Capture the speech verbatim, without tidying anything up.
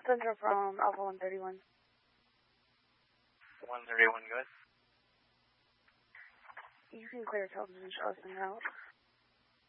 Central from Alpha one thirty-one. one thirty-one, good. You can clear television shows and out.